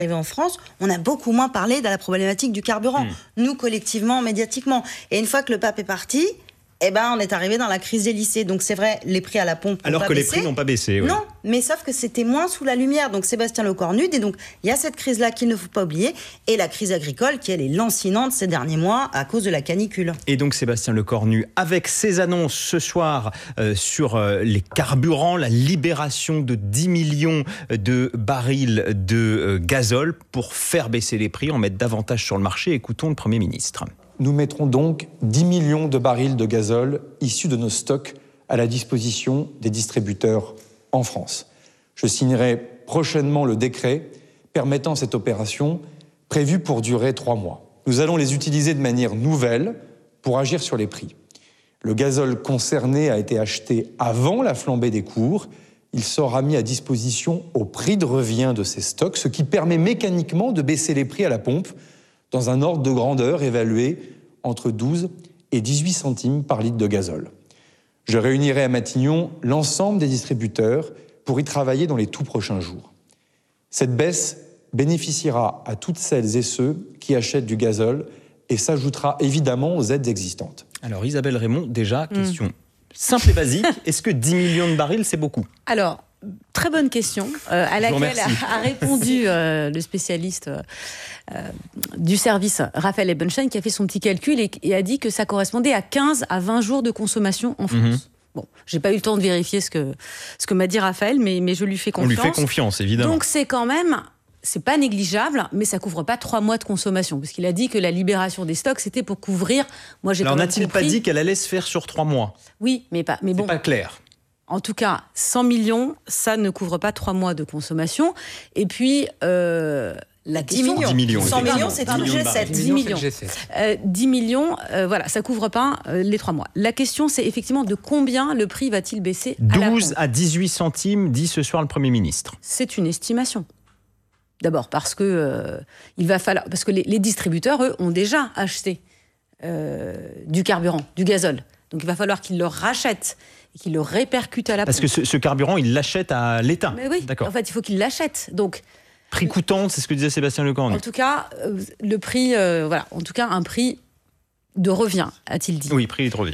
arrivé en France, on a beaucoup moins parlé de la problématique du carburant, nous collectivement, médiatiquement. Et une fois que le pape est parti, on est arrivé dans la crise des lycées. Donc c'est vrai, les prix à la pompe alors que les prix n'ont pas baissé. Oui. Non, mais sauf que c'était moins sous la lumière. Donc Sébastien Lecornu dit donc il y a cette crise-là qu'il ne faut pas oublier, et la crise agricole qui elle est lancinante ces derniers mois à cause de la canicule. Et donc Sébastien Lecornu avec ses annonces ce soir sur les carburants, la libération de 10 millions de barils de gazole pour faire baisser les prix, en mettre davantage sur le marché. Écoutons le Premier ministre. Nous mettrons donc 10 millions de barils de gazole issus de nos stocks à la disposition des distributeurs en France. Je signerai prochainement le décret permettant cette opération prévue pour durer 3 mois. Nous allons les utiliser de manière nouvelle pour agir sur les prix. Le gazole concerné a été acheté avant la flambée des cours. Il sera mis à disposition au prix de revient de ces stocks, ce qui permet mécaniquement de baisser les prix à la pompe dans un ordre de grandeur évalué entre 12 et 18 centimes par litre de gazole. Je réunirai à Matignon l'ensemble des distributeurs pour y travailler dans les tout prochains jours. Cette baisse bénéficiera à toutes celles et ceux qui achètent du gazole et s'ajoutera évidemment aux aides existantes. Alors Isabelle Raymond, déjà, question simple et basique, est-ce que 10 millions de barils, c'est beaucoup ? Alors, très bonne question, à laquelle a répondu le spécialiste du service, Raphaël Ebenstein, qui a fait son petit calcul et a dit que ça correspondait à 15 à 20 jours de consommation en France. Bon, j'ai pas eu le temps de vérifier ce que m'a dit Raphaël, mais je lui fais confiance. On lui fait confiance, évidemment. Donc c'est quand même... C'est pas négligeable, mais ça couvre pas 3 mois de consommation. Parce qu'il a dit que la libération des stocks, c'était pour couvrir... Moi, j'ai Alors, quand même n'a-t-il pas dit qu'elle allait se faire sur 3 mois ? Oui, mais bon. C'est pas clair. En tout cas, 100 millions, ça ne couvre pas 3 mois de consommation. Et puis, la question... 10 millions. 100 millions, c'est un G7. 10 millions. 10 millions, voilà, ça couvre pas les 3 mois. La question, c'est effectivement de combien le prix va-t-il baisser à la pompe ? 12 à 18 centimes, dit ce soir le Premier ministre. C'est une estimation. D'abord parce que il va falloir, parce que les distributeurs, eux, ont déjà acheté du carburant, du gazole. Donc il va falloir qu'ils le rachètent et qu'ils le répercutent à la pompe. Parce que ce carburant, ils l'achètent à l'État. Mais oui, d'accord. En fait, il faut qu'ils l'achètent. Donc prix coûtant, c'est ce que disait Sébastien Lecornu. en tout cas, le prix, voilà, en tout cas un prix de revient, a-t-il dit. Oui, prix de revient.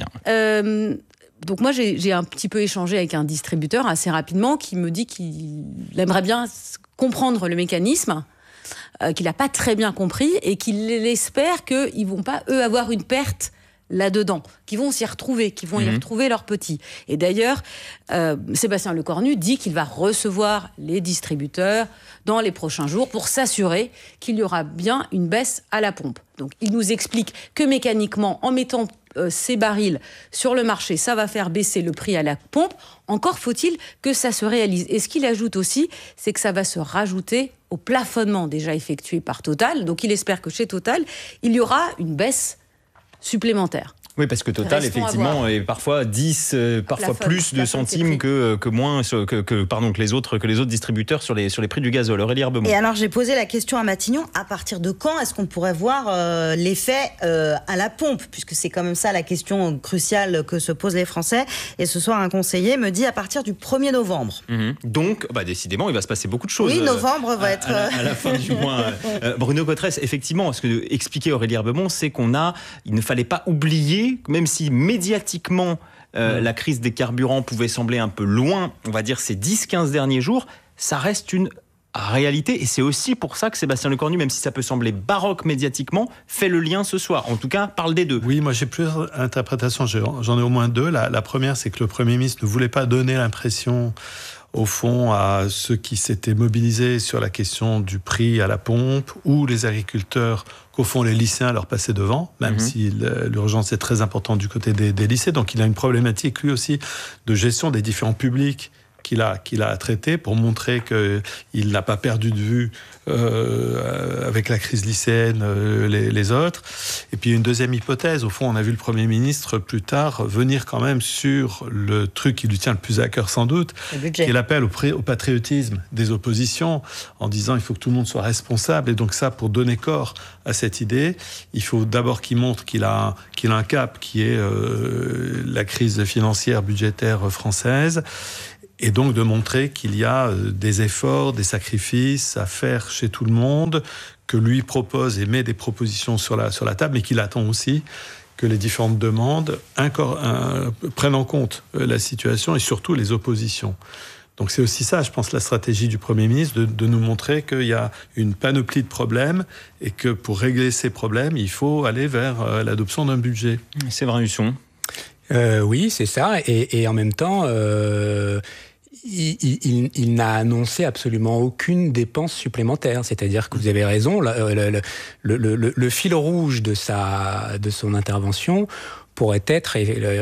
Donc moi, j'ai un petit peu échangé avec un distributeur assez rapidement qui me dit qu'il aimerait bien comprendre le mécanisme, qu'il n'a pas très bien compris et qu'il espère qu'ils ne vont pas, eux, avoir une perte là-dedans, qu'ils vont s'y retrouver, qu'ils vont y retrouver leurs petits. Et d'ailleurs, Sébastien Lecornu dit qu'il va recevoir les distributeurs dans les prochains jours pour s'assurer qu'il y aura bien une baisse à la pompe. Donc il nous explique que mécaniquement, en mettant ces barils sur le marché, ça va faire baisser le prix à la pompe. Encore faut-il que ça se réalise. Et ce qu'il ajoute aussi, c'est que ça va se rajouter au plafonnement déjà effectué par Total. Donc il espère que chez Total, il y aura une baisse supplémentaire. Oui, parce que Total, effectivement, est parfois 10, parfois plus de centimes que les autres distributeurs sur les prix du gazole. Aurélie Herbemont. Et alors, j'ai posé la question à Matignon, à partir de quand est-ce qu'on pourrait voir l'effet à la pompe ? Puisque c'est quand même ça la question cruciale que se posent les Français. Et ce soir, un conseiller me dit à partir du 1er novembre. Donc, décidément, il va se passer beaucoup de choses. Oui, novembre va être... À la fin du mois. Bruno Cotresse, effectivement, ce que expliquait Aurélie Herbemont, c'est il ne fallait pas oublier, même si médiatiquement la crise des carburants pouvait sembler un peu loin, on va dire ces 10-15 derniers jours, ça reste une réalité. Et c'est aussi pour ça que Sébastien Lecornu, même si ça peut sembler baroque médiatiquement, fait le lien ce soir. En tout cas, parle des deux. Oui, moi j'ai plusieurs interprétations, j'en ai au moins deux. La première, c'est que le Premier ministre ne voulait pas donner l'impression, au fond, à ceux qui s'étaient mobilisés sur la question du prix à la pompe ou les agriculteurs, qu'au fond les lycéens leur passaient devant, même si l'urgence est très importante du côté des lycées. Donc il a une problématique lui aussi de gestion des différents publics qu'il a traité pour montrer qu'il n'a pas perdu de vue avec la crise lycéenne les autres. Et puis une deuxième hypothèse, au fond, on a vu le Premier ministre plus tard venir quand même sur le truc qui lui tient le plus à cœur sans doute, qui est l'appel au patriotisme des oppositions, en disant il faut que tout le monde soit responsable. Et donc ça, pour donner corps à cette idée, il faut d'abord qu'il montre qu'il a un cap qui est la crise financière budgétaire française. et donc de montrer qu'il y a des efforts, des sacrifices à faire chez tout le monde, que lui propose et met des propositions sur la table, mais qu'il attend aussi que les différentes demandes prennent en compte la situation et surtout les oppositions. Donc c'est aussi ça, je pense, la stratégie du Premier ministre, de nous montrer qu'il y a une panoplie de problèmes et que pour régler ces problèmes, il faut aller vers l'adoption d'un budget. Séverin Husson. Oui, c'est ça. Et en même temps, il n'a annoncé absolument aucune dépense supplémentaire. C'est-à-dire que vous avez raison, le fil rouge de son intervention pourrait être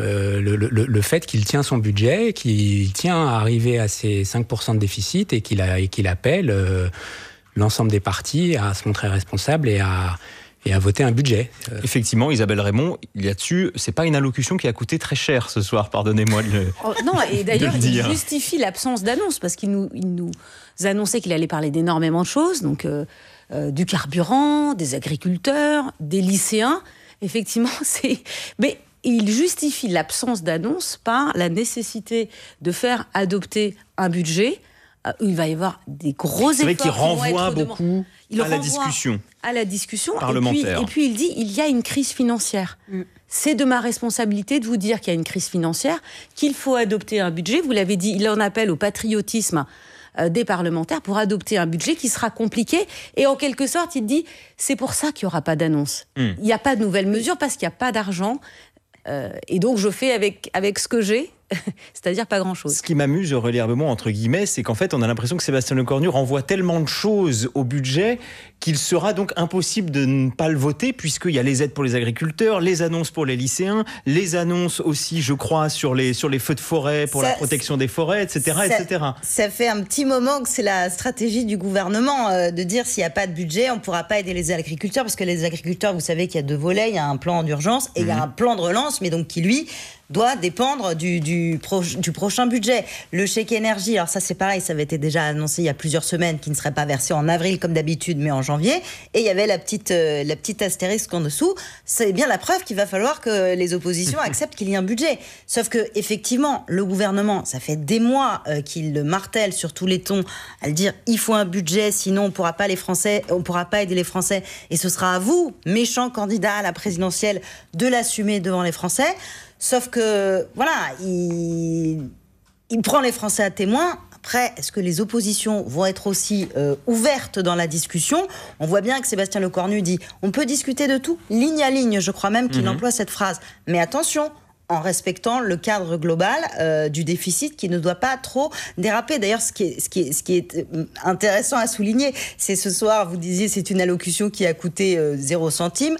le fait qu'il tient son budget, qu'il tient à arriver à ses 5% de déficit et qu'il appelle l'ensemble des partis à se montrer responsables et à voter un budget. Effectivement, Isabelle Raymond, là-dessus, c'est pas une allocution qui a coûté très cher ce soir, pardonnez-moi de le Non, et d'ailleurs, de le dire. il justifie l'absence d'annonce, parce qu'il nous annonçait qu'il allait parler d'énormément de choses, donc du carburant, des agriculteurs, des lycéens. Effectivement, mais il justifie l'absence d'annonce par la nécessité de faire adopter un budget. Il va y avoir des gros efforts. C'est vrai qu'il renvoie beaucoup à la discussion parlementaire. Et puis il dit, il y a une crise financière. C'est de ma responsabilité de vous dire qu'il y a une crise financière, qu'il faut adopter un budget. Vous l'avez dit, il en appelle au patriotisme des parlementaires pour adopter un budget qui sera compliqué. Et en quelque sorte, il dit, c'est pour ça qu'il n'y aura pas d'annonce. Il n'y a pas de nouvelles mesures parce qu'il n'y a pas d'argent. Et donc, je fais avec ce que j'ai, c'est-à-dire pas grand-chose. Ce qui m'amuse, Aurélie Herbemont, entre guillemets, c'est qu'en fait, on a l'impression que Sébastien Lecornu renvoie tellement de choses au budget qu'il sera donc impossible de ne pas le voter, puisqu'il y a les aides pour les agriculteurs, les annonces pour les lycéens, les annonces aussi, je crois, sur les feux de forêt, pour la protection des forêts, etc., etc. Ça fait un petit moment que c'est la stratégie du gouvernement de dire s'il n'y a pas de budget, on ne pourra pas aider les agriculteurs, parce que les agriculteurs, vous savez qu'il y a 2 volets, il y a un plan d'urgence et il y a un plan de relance, mais donc qui, lui, doit dépendre du prochain budget. Le chèque énergie, alors ça c'est pareil, ça avait été déjà annoncé il y a plusieurs semaines, qui ne serait pas versé en avril comme d'habitude, mais en janvier. Et il y avait la petite astérisque en dessous. C'est bien la preuve qu'il va falloir que les oppositions acceptent qu'il y ait un budget. Sauf que effectivement, le gouvernement, ça fait des mois qu'il le martèle sur tous les tons, à le dire il faut un budget, sinon on pourra pas aider les Français. Et ce sera à vous, méchants candidats à la présidentielle, de l'assumer devant les Français. Sauf que, voilà, il prend les Français à témoin. Après, est-ce que les oppositions vont être aussi ouvertes dans la discussion ? On voit bien que Sébastien Lecornu dit « on peut discuter de tout, ligne à ligne ». Je crois même qu'il emploie cette phrase. Mais attention, en respectant le cadre global du déficit qui ne doit pas trop déraper. D'ailleurs, ce qui est intéressant à souligner, c'est ce soir, vous disiez, c'est une allocution qui a coûté 0 centime.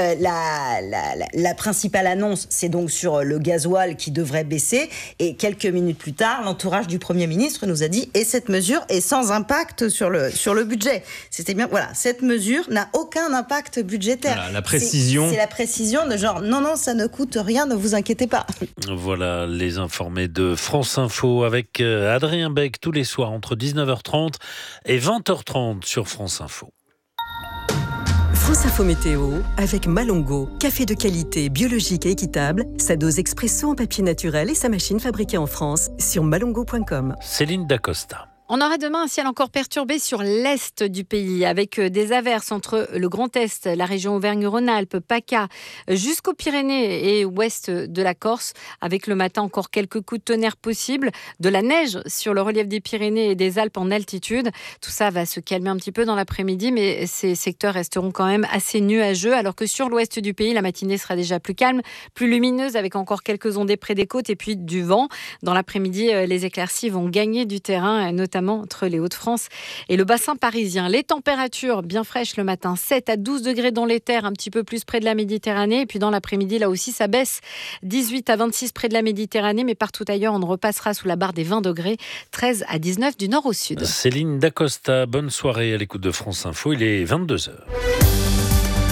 La principale annonce, c'est donc sur le gasoil qui devrait baisser. Et quelques minutes plus tard, l'entourage du Premier ministre nous a dit « et cette mesure est sans impact sur le budget ». C'était bien, voilà, cette mesure n'a aucun impact budgétaire. Voilà, la précision. C'est la précision de genre, non, ça ne coûte rien, ne vous inquiétez pas. Voilà les informés de France Info avec Adrien Beck tous les soirs entre 19h30 et 20h30 sur France Info. France Info Météo avec Malongo, café de qualité, biologique et équitable, sa dose expresso en papier naturel et sa machine fabriquée en France sur malongo.com. Céline Dacosta. On aura demain un ciel encore perturbé sur l'est du pays, avec des averses entre le Grand Est, la région Auvergne-Rhône-Alpes, PACA, jusqu'aux Pyrénées et ouest de la Corse, avec le matin encore quelques coups de tonnerre possibles, de la neige sur le relief des Pyrénées et des Alpes en altitude. Tout ça va se calmer un petit peu dans l'après-midi, mais ces secteurs resteront quand même assez nuageux, alors que sur l'ouest du pays, la matinée sera déjà plus calme, plus lumineuse, avec encore quelques ondées près des côtes et puis du vent. Dans l'après-midi, les éclaircies vont gagner du terrain, notamment entre les Hauts-de-France et le bassin parisien. Les températures bien fraîches le matin, 7 à 12 degrés dans les terres, un petit peu plus près de la Méditerranée. Et puis dans l'après-midi, là aussi, ça baisse, 18 à 26 près de la Méditerranée, mais partout ailleurs, on repassera sous la barre des 20 degrés, 13 à 19 du nord au sud. Céline Dacosta, bonne soirée à l'écoute de France Info, il est 22h.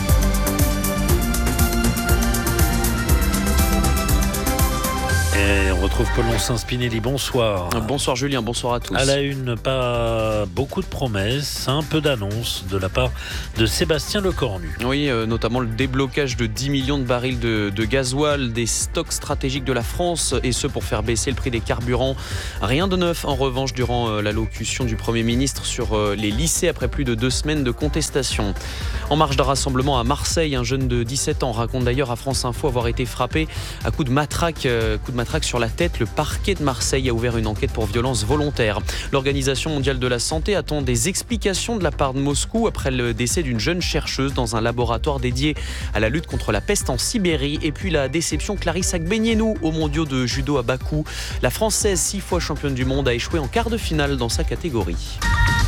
Et on retrouve Paulon Saint-Spinelli. Bonsoir. Bonsoir Julien, bonsoir à tous. À la une, pas beaucoup de promesses, un peu d'annonces de la part de Sébastien Lecornu. Oui, notamment le déblocage de 10 millions de barils de gasoil des stocks stratégiques de la France, et ce pour faire baisser le prix des carburants. Rien de neuf en revanche durant l'allocution du Premier ministre sur les lycées après plus de 2 semaines de contestation. En marge d'un rassemblement à Marseille, un jeune de 17 ans raconte d'ailleurs à France Info avoir été frappé à coups de matraque sur la tête. Le parquet de Marseille a ouvert une enquête pour violence volontaire. L'Organisation mondiale de la santé attend des explications de la part de Moscou après le décès d'une jeune chercheuse dans un laboratoire dédié à la lutte contre la peste en Sibérie. Et puis la déception Clarisse Agbenienou aux mondiaux de judo à Bakou. La Française, 6 fois championne du monde, a échoué en quart de finale dans sa catégorie.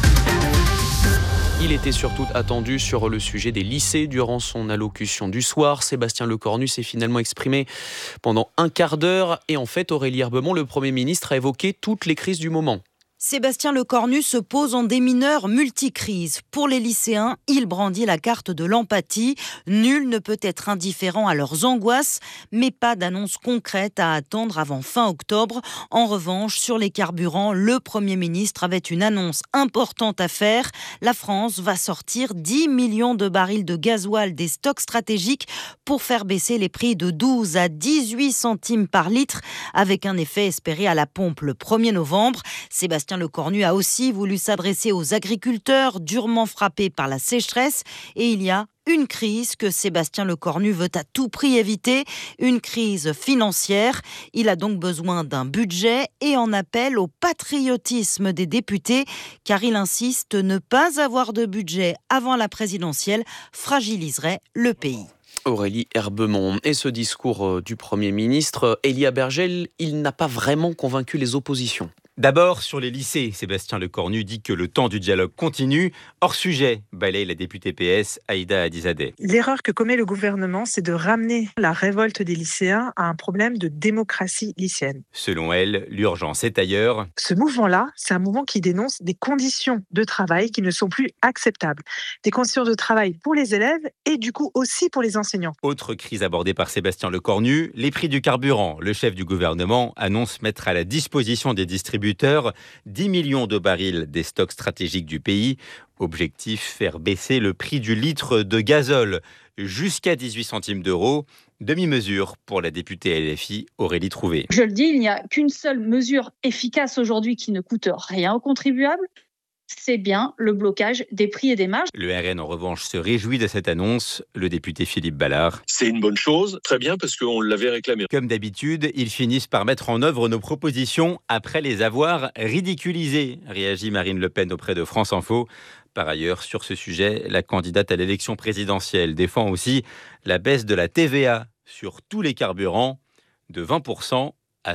Il était surtout attendu sur le sujet des lycées. Durant son allocution du soir, Sébastien Lecornu s'est finalement exprimé pendant un quart d'heure. Et en fait, Aurélie Herbemont, le Premier ministre, a évoqué toutes les crises du moment. Sébastien Lecornu se pose en démineur multicrise. Pour les lycéens, il brandit la carte de l'empathie. Nul ne peut être indifférent à leurs angoisses, mais pas d'annonce concrète à attendre avant fin octobre. En revanche, sur les carburants, le Premier ministre avait une annonce importante à faire. La France va sortir 10 millions de barils de gasoil des stocks stratégiques pour faire baisser les prix de 12 à 18 centimes par litre, avec un effet espéré à la pompe le 1er novembre. Sébastien Lecornu a aussi voulu s'adresser aux agriculteurs durement frappés par la sécheresse, et il y a une crise que Sébastien Lecornu veut à tout prix éviter, une crise financière. Il a donc besoin d'un budget et en appelle au patriotisme des députés, car il insiste, ne pas avoir de budget avant la présidentielle fragiliserait le pays. Aurélie Herbemont. Et ce discours du Premier ministre, Elia Bergel, il n'a pas vraiment convaincu les oppositions. D'abord, sur les lycées, Sébastien Lecornu dit que le temps du dialogue continue. Hors sujet, balaye la députée PS Aïda Hadizadeh. L'erreur que commet le gouvernement, c'est de ramener la révolte des lycéens à un problème de démocratie lycéenne. Selon elle, l'urgence est ailleurs. Ce mouvement-là, c'est un mouvement qui dénonce des conditions de travail qui ne sont plus acceptables. Des conditions de travail pour les élèves et du coup aussi pour les enseignants. Autre crise abordée par Sébastien Lecornu, les prix du carburant. Le chef du gouvernement annonce mettre à la disposition des distributeurs 10 millions de barils des stocks stratégiques du pays. Objectif, faire baisser le prix du litre de gazole jusqu'à 18 centimes d'euros. Demi-mesure pour la députée LFI Aurélie Trouvé. Je le dis, il n'y a qu'une seule mesure efficace aujourd'hui qui ne coûte rien aux contribuables. C'est bien le blocage des prix et des marges. Le RN, en revanche, se réjouit de cette annonce. Le député Philippe Ballard. C'est une bonne chose, très bien, parce qu'on l'avait réclamé. Comme d'habitude, ils finissent par mettre en œuvre nos propositions après les avoir ridiculisées, réagit Marine Le Pen auprès de France Info. Par ailleurs, sur ce sujet, la candidate à l'élection présidentielle défend aussi la baisse de la TVA sur tous les carburants de 20% à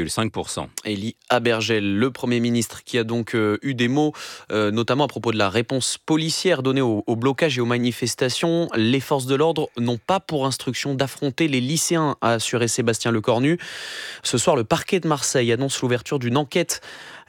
5,5%. Elie Abergel, le Premier ministre, qui a donc eu des mots, notamment à propos de la réponse policière donnée au blocage et aux manifestations. Les forces de l'ordre n'ont pas pour instruction d'affronter les lycéens, a assuré Sébastien Lecornu. Ce soir, le parquet de Marseille annonce l'ouverture d'une enquête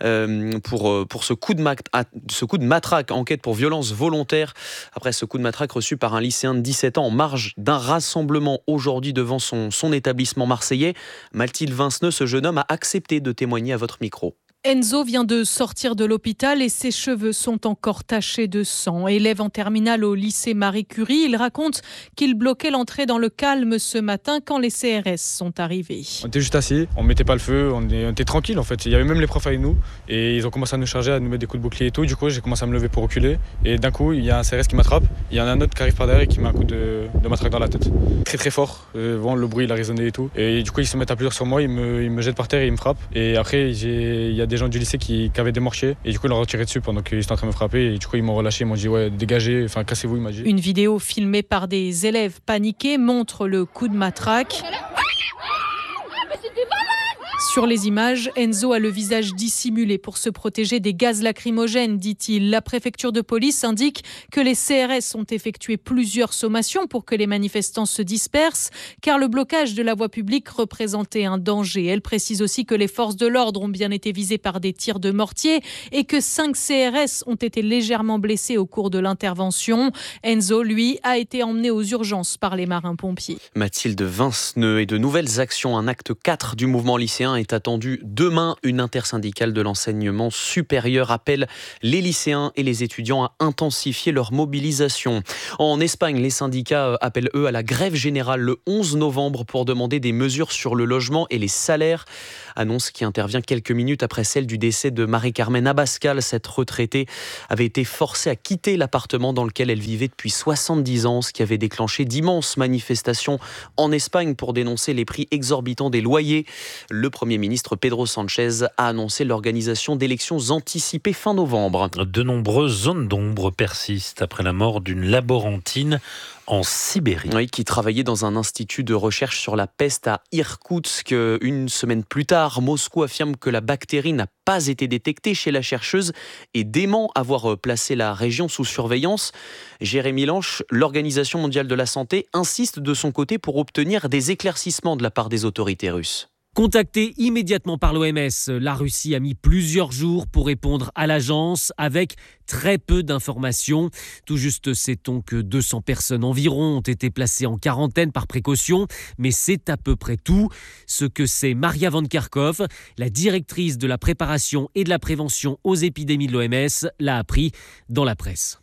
pour ce coup de matraque, enquête pour violence volontaire, après ce coup de matraque reçu par un lycéen de 17 ans en marge d'un rassemblement aujourd'hui devant son établissement marseillais. Mathilde Vinceneux, ce jeune homme a accepté de témoigner à votre micro. Enzo vient de sortir de l'hôpital et ses cheveux sont encore tachés de sang. Élève en terminale au lycée Marie Curie, il raconte qu'il bloquait l'entrée dans le calme ce matin quand les CRS sont arrivés. On était juste assis, on mettait pas le feu, on était tranquille en fait. Il y avait même les profs avec nous et ils ont commencé à nous charger, à nous mettre des coups de bouclier et tout. Du coup, j'ai commencé à me lever pour reculer et d'un coup, il y a un CRS qui m'attrape. Il y en a un autre qui arrive par derrière et qui met un coup de matraque dans la tête. Très très fort, le bruit il a résonné et tout. Et du coup, ils se mettent à plusieurs sur moi, ils me jettent par terre et ils me frappent. Et après, il y a des gens du lycée qui avaient des mortiers et du coup ils leur ont tiré dessus pendant qu'ils étaient en train de me frapper et du coup ils m'ont relâché, ils m'ont dit ouais dégagez, enfin cassez-vous, il m'a dit. Une vidéo filmée par des élèves paniqués montre le coup de matraque. Sur les images, Enzo a le visage dissimulé pour se protéger des gaz lacrymogènes, dit-il. La préfecture de police indique que les CRS ont effectué plusieurs sommations pour que les manifestants se dispersent, car le blocage de la voie publique représentait un danger. Elle précise aussi que les forces de l'ordre ont bien été visées par des tirs de mortier et que 5 CRS ont été légèrement blessés au cours de l'intervention. Enzo, lui, a été emmené aux urgences par les marins-pompiers. Mathilde Vinceneux, et de nouvelles actions, un acte 4 du mouvement lycéen est attendue demain. Une intersyndicale de l'enseignement supérieur appelle les lycéens et les étudiants à intensifier leur mobilisation. En Espagne, les syndicats appellent eux à la grève générale le 11 novembre pour demander des mesures sur le logement et les salaires. Annonce qui intervient quelques minutes après celle du décès de Marie-Carmen Abascal. Cette retraitée avait été forcée à quitter l'appartement dans lequel elle vivait depuis 70 ans, ce qui avait déclenché d'immenses manifestations en Espagne pour dénoncer les prix exorbitants des loyers. Le Premier ministre Pedro Sánchez a annoncé l'organisation d'élections anticipées fin novembre. De nombreuses zones d'ombre persistent après la mort d'une laborantine en Sibérie. Oui, qui travaillait dans un institut de recherche sur la peste à Irkoutsk. Une semaine plus tard, Moscou affirme que la bactérie n'a pas été détectée chez la chercheuse et dément avoir placé la région sous surveillance. Jérémy Lanche, l'Organisation mondiale de la santé, insiste de son côté pour obtenir des éclaircissements de la part des autorités russes. Contacté immédiatement par l'OMS, la Russie a mis plusieurs jours pour répondre à l'agence avec très peu d'informations. Tout juste sait-on que 200 personnes environ ont été placées en quarantaine par précaution, mais c'est à peu près tout. Ce que sait Maria Van Kerkhove, la directrice de la préparation et de la prévention aux épidémies de l'OMS, l'a appris dans la presse.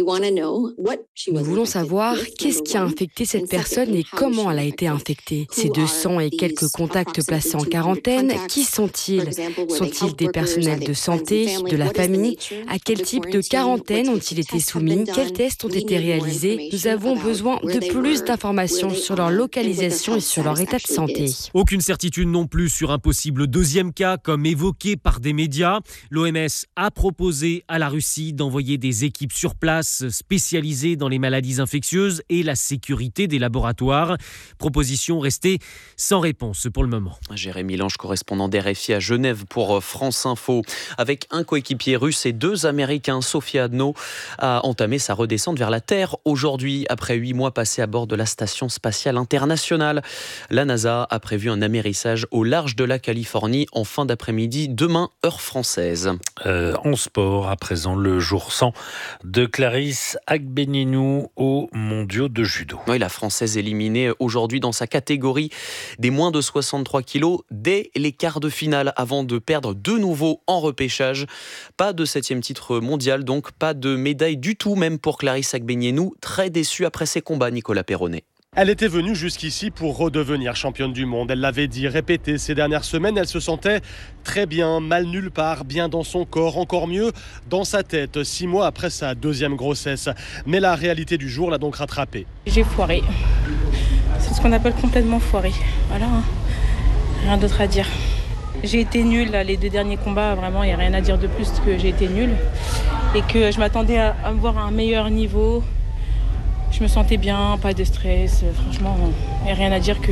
Nous voulons savoir qu'est-ce qui a infecté cette personne et comment elle a été infectée. Ces 200 et quelques contacts placés en quarantaine, qui sont-ils ? Sont-ils des personnels de santé, de la famille ? À quel type de quarantaine ont-ils été soumis ? Quels tests ont été réalisés ? Nous avons besoin de plus d'informations sur leur localisation et sur leur état de santé. Aucune certitude non plus sur un possible deuxième cas, comme évoqué par des médias. L'OMS a proposé à la Russie d'envoyer des équipes sur place spécialisées dans les maladies infectieuses et la sécurité des laboratoires. Proposition restée sans réponse pour le moment. Jérémy Lange, correspondant d'RFI à Genève pour France Info. Avec un coéquipier russe et 2 Américains, Sofia Adno a entamé sa redescente vers la Terre aujourd'hui, après 8 mois passés à bord de la Station spatiale internationale. La NASA a prévu un amérissage au large de la Californie en fin d'après-midi, demain, heure française. En sport, à présent, le jour 100 de Clarisse Agbenienou aux mondiaux de judo. Oui, la Française éliminée aujourd'hui dans sa catégorie des moins de 63 kilos dès les quarts de finale avant de perdre de nouveau en repêchage. Pas de 7e titre mondial, donc pas de médaille du tout, même pour Clarisse Agbenienou, très déçue après ses combats, Nicolas Perronnet. Elle était venue jusqu'ici pour redevenir championne du monde. Elle l'avait dit, répété ces dernières semaines. Elle se sentait très bien, mal nulle part, bien dans son corps, encore mieux dans sa tête, 6 mois après sa 2e grossesse. Mais la réalité du jour l'a donc rattrapée. J'ai foiré. C'est ce qu'on appelle complètement foiré. Voilà, rien d'autre à dire. J'ai été nulle, les 2 derniers combats, vraiment, il n'y a rien à dire de plus que j'ai été nulle. Et que je m'attendais à avoir un meilleur niveau. Je me sentais bien, pas de stress, franchement, il n'y a rien à dire que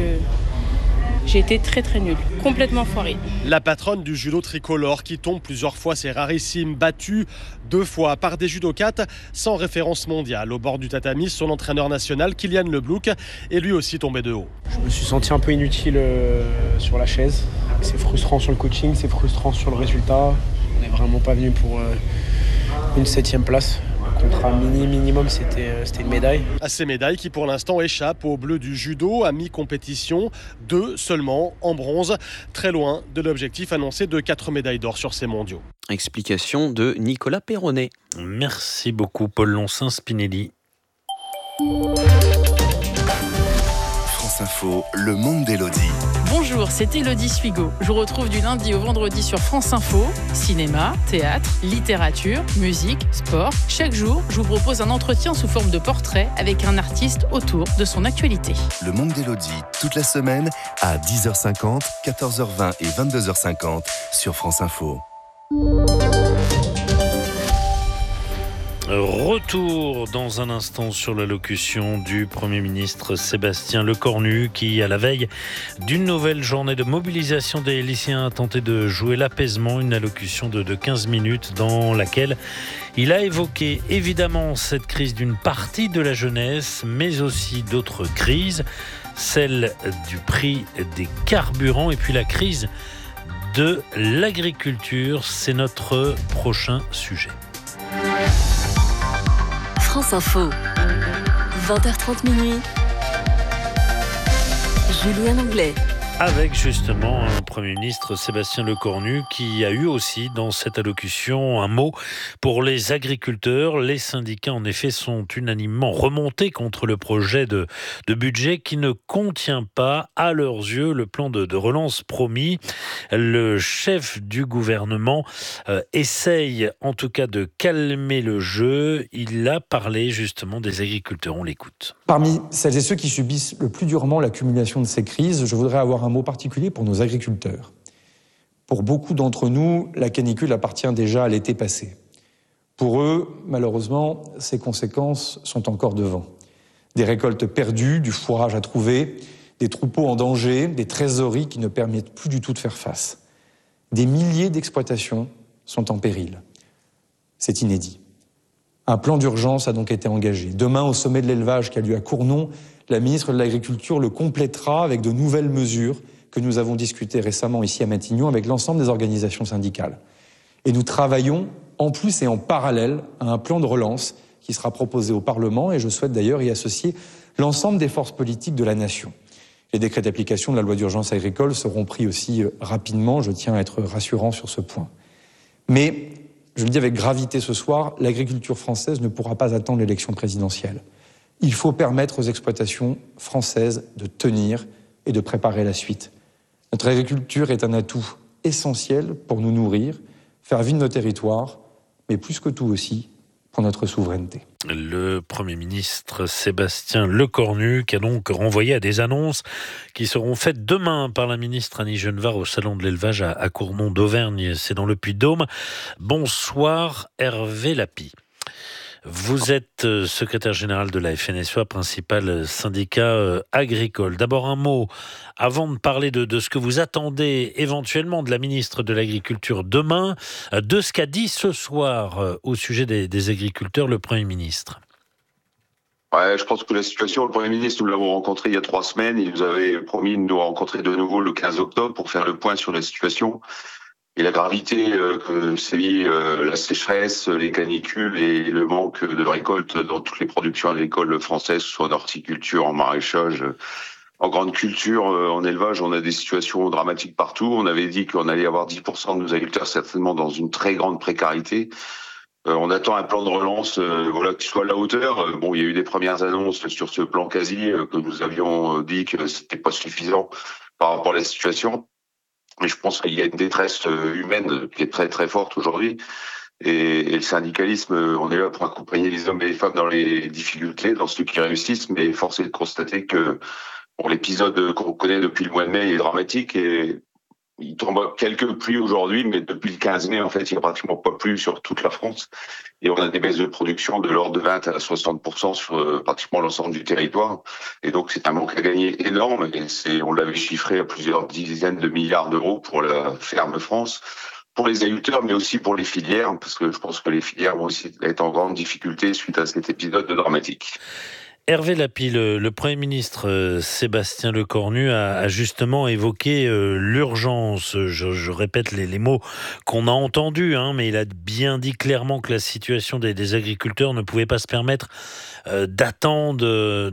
j'ai été très très nulle, complètement foirée. La patronne du judo tricolore qui tombe plusieurs fois, c'est rarissime, battue 2 fois par des judokates sans référence mondiale. Au bord du tatami, son entraîneur national, Kylian Leblouk, est lui aussi tombé de haut. Je me suis senti un peu inutile sur la chaise. C'est frustrant sur le coaching, c'est frustrant sur le résultat. On n'est vraiment pas venu pour une 7e place. Le contrat minimum, c'était une médaille. À ces médailles qui pour l'instant échappent aux Bleus du judo à mi-compétition, 2 seulement en bronze, très loin de l'objectif annoncé de 4 médailles d'or sur ces mondiaux. Explication de Nicolas Perronnet. Merci beaucoup Paul Loncin-Spinelli. France Info, le monde d'Élodie. Bonjour, c'est Élodie Suigo. Je vous retrouve du lundi au vendredi sur France Info. Cinéma, théâtre, littérature, musique, sport. Chaque jour, je vous propose un entretien sous forme de portrait avec un artiste autour de son actualité. Le monde d'Élodie, toute la semaine à 10h50, 14h20 et 22h50 sur France Info. Retour dans un instant sur l'allocution du Premier ministre Sébastien Lecornu qui, à la veille d'une nouvelle journée de mobilisation des lycéens, a tenté de jouer l'apaisement. Une allocution de 15 minutes dans laquelle il a évoqué évidemment cette crise d'une partie de la jeunesse, mais aussi d'autres crises, celle du prix des carburants et puis la crise de l'agriculture. C'est notre prochain sujet. France Info, 20h30 minuit. Julien Anglais. Avec justement un Premier ministre, Sébastien Lecornu, qui a eu aussi dans cette allocution un mot pour les agriculteurs. Les syndicats, en effet, sont unanimement remontés contre le projet de budget qui ne contient pas, à leurs yeux, le plan de relance promis. Le chef du gouvernement essaye en tout cas de calmer le jeu. Il a parlé justement des agriculteurs. On l'écoute. Parmi celles et ceux qui subissent le plus durement l'accumulation de ces crises, je voudrais avoir un mot particulier pour nos agriculteurs. Pour beaucoup d'entre nous, la canicule appartient déjà à l'été passé. Pour eux, malheureusement, ces conséquences sont encore devant. Des récoltes perdues, du fourrage à trouver, des troupeaux en danger, des trésoreries qui ne permettent plus du tout de faire face. Des milliers d'exploitations sont en péril. C'est inédit. Un plan d'urgence a donc été engagé. Demain, au sommet de l'élevage qui a lieu à Cournon, la ministre de l'Agriculture le complétera avec de nouvelles mesures que nous avons discutées récemment ici à Matignon avec l'ensemble des organisations syndicales. Et nous travaillons en plus et en parallèle à un plan de relance qui sera proposé au Parlement et je souhaite d'ailleurs y associer l'ensemble des forces politiques de la nation. Les décrets d'application de la loi d'urgence agricole seront pris aussi rapidement, je tiens à être rassurant sur ce point. Mais, je le dis avec gravité ce soir, l'agriculture française ne pourra pas attendre l'élection présidentielle. Il faut permettre aux exploitations françaises de tenir et de préparer la suite. Notre agriculture est un atout essentiel pour nous nourrir, faire vivre nos territoires, mais plus que tout aussi, pour notre souveraineté. Le Premier ministre Sébastien Lecornu qui a donc renvoyé à des annonces qui seront faites demain par la ministre Annie Genevard au Salon de l'Élevage à Cournon d'Auvergne, c'est dans le Puy-de-Dôme. Bonsoir Hervé Lapie. Vous êtes secrétaire général de la FNSEA, principal syndicat agricole. D'abord un mot, avant de parler de ce que vous attendez éventuellement de la ministre de l'Agriculture demain, de ce qu'a dit ce soir au sujet des agriculteurs le Premier ministre. Ouais, je pense que la situation, le Premier ministre, nous l'avons rencontré il y a 3 semaines. Il nous avait promis de nous rencontrer de nouveau le 15 octobre pour faire le point sur la situation. Et la gravité que sévit la sécheresse, les canicules et le manque de récolte dans toutes les productions agricoles françaises, soit en horticulture, en maraîchage, en grande culture, en élevage, on a des situations dramatiques partout. On avait dit qu'on allait avoir 10% de nos agriculteurs certainement dans une très grande précarité. On attend un plan de relance qui soit à la hauteur. Bon, il y a eu des premières annonces sur ce plan quasi que nous avions dit que c'était pas suffisant par rapport à la situation. Mais je pense qu'il y a une détresse humaine qui est très très forte aujourd'hui. Et le syndicalisme, on est là pour accompagner les hommes et les femmes dans les difficultés, dans ceux qui réussissent. Mais force est de constater que l'épisode qu'on connaît depuis le mois de mai est dramatique. Et il tombe quelques pluies aujourd'hui, mais depuis le 15 mai, en fait, il n'y a pratiquement pas plu sur toute la France. Et on a des baisses de production de l'ordre de 20 à 60% sur pratiquement l'ensemble du territoire. Et donc, c'est un manque à gagner énorme. Et on l'avait chiffré à plusieurs dizaines de milliards d'euros pour la ferme France, pour les agriculteurs, mais aussi pour les filières, parce que je pense que les filières vont aussi être en grande difficulté suite à cet épisode dramatique. Hervé Lapie, le Premier ministre Sébastien Lecornu a justement évoqué l'urgence. Je répète les mots qu'on a entendus, mais il a bien dit clairement que la situation des agriculteurs ne pouvait pas se permettre d'attendre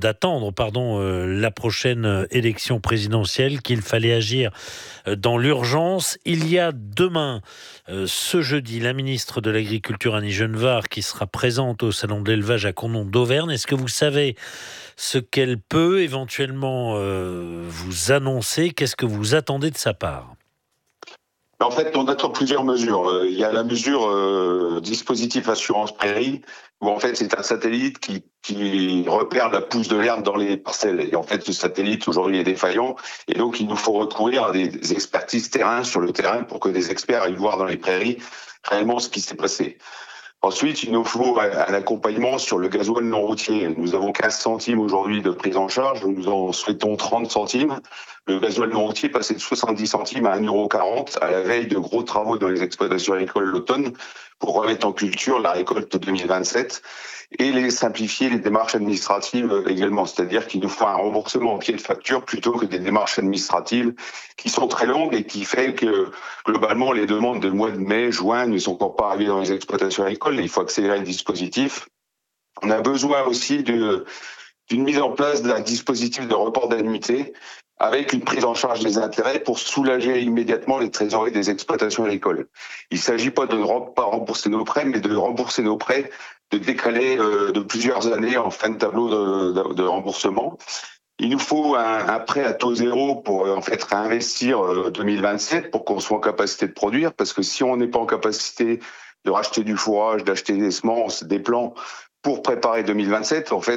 la prochaine élection présidentielle, qu'il fallait agir dans l'urgence. Il y a demain, ce jeudi, la ministre de l'Agriculture Annie Genevard qui sera présente au Salon de l'Élevage à Cournon d'Auvergne. Est-ce que vous savez ce qu'elle peut éventuellement vous annoncer? Qu'est-ce que vous attendez de sa part? En fait, on attend plusieurs mesures. Il y a la mesure dispositif assurance prairie, où en fait c'est un satellite qui repère la pousse de l'herbe dans les parcelles. Et en fait, ce satellite aujourd'hui est défaillant, et donc il nous faut recourir à des expertises terrain sur le terrain pour que des experts aillent voir dans les prairies réellement ce qui s'est passé. Ensuite, il nous faut un accompagnement sur le gasoil non routier. Nous avons 15 centimes aujourd'hui de prise en charge. Nous en souhaitons 30 centimes. Le gasoil non routier est passé de 70 centimes à 1,40 € à la veille de gros travaux dans les exploitations agricoles l'automne pour remettre en culture la récolte 2027 et simplifier les démarches administratives également. C'est-à-dire qu'il nous faut un remboursement en pied de facture plutôt que des démarches administratives qui sont très longues et qui fait que globalement les demandes de mois de mai, juin ne sont encore pas arrivées dans les exploitations agricoles. Il faut accélérer le dispositif. On a besoin aussi d'une mise en place d'un dispositif de report d'annuité avec une prise en charge des intérêts pour soulager immédiatement les trésoreries des exploitations agricoles. Il ne s'agit pas de ne pas rembourser nos prêts, mais de rembourser nos prêts, de décaler de plusieurs années en fin de tableau de remboursement. Il nous faut un prêt à taux zéro pour en fait réinvestir 2027 pour qu'on soit en capacité de produire, parce que si on n'est pas en capacité de racheter du fourrage, d'acheter des semences, des plants pour préparer 2027, en fait,